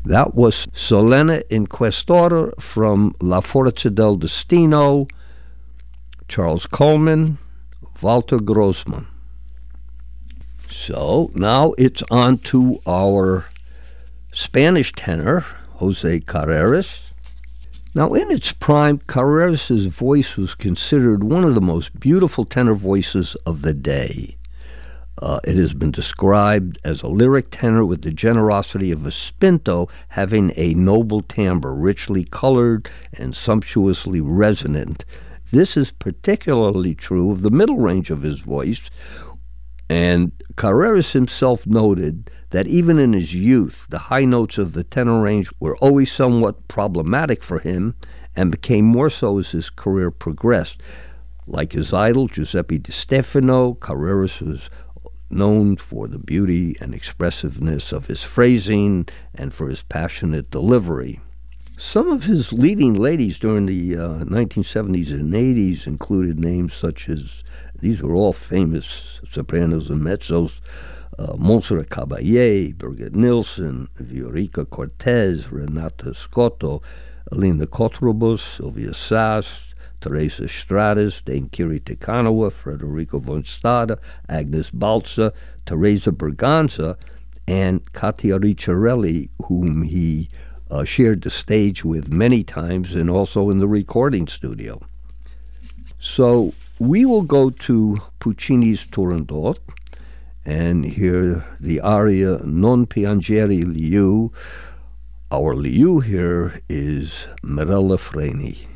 That was Solenne in Questore from La Forza del Destino, Charles Coleman, Walter Grossmann. So now it's on to our Spanish tenor, Jose Carreras. Now, in its prime, Carreras' voice was considered one of the most beautiful tenor voices of the day. It has been described as a lyric tenor with the generosity of a spinto, having a noble timbre, richly colored and sumptuously resonant. This is particularly true of the middle range of his voice, and Carreras himself noted that even in his youth, the high notes of the tenor range were always somewhat problematic for him and became more so as his career progressed. Like his idol, Giuseppe Di Stefano, Carreras was known for the beauty and expressiveness of his phrasing and for his passionate delivery. Some of his leading ladies during the 1970s and 80s included names such as, these were all famous sopranos and mezzos, Montserrat Caballé, Birgit Nilsson, Viorica Cortez, Renata Scotto, Alina Kotrobos, Sylvia Sass, Teresa Stratas, Dame Kiri Tikhonova, Federico von Stade, Agnes Balza, Teresa Berganza, and Katia Ricciarelli, whom he shared the stage with many times and also in the recording studio. So we will go to Puccini's Turandot and hear the aria Non piangere Liu. Our Liu here is Mirella Freni.